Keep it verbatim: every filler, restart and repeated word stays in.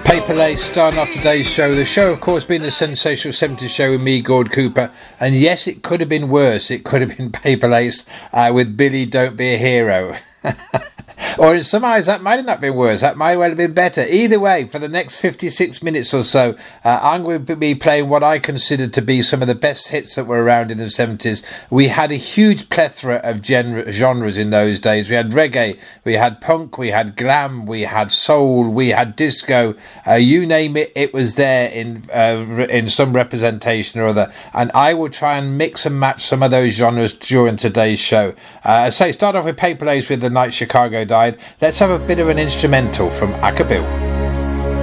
Paper Lace starting off today's show. The show, of course, being the Sensational seventies show with me, Gord Cooper. And yes, it could have been worse. It could have been Paper Lace uh, with Billy Don't Be a Hero. Or in some eyes, that might have not been worse. That might well have been better. Either way, for the next fifty-six minutes or so, uh, I'm going to be playing what I consider to be some of the best hits that were around in the seventies. We had a huge plethora of gen- genres in those days. We had reggae, we had punk, we had glam, we had soul, we had disco. Uh, you name it, it was there in uh, in some representation or other. And I will try and mix and match some of those genres during today's show. Uh, I say, start off with Paper Lace with The Night Chicago Died. Let's have a bit of an instrumental from Acapella.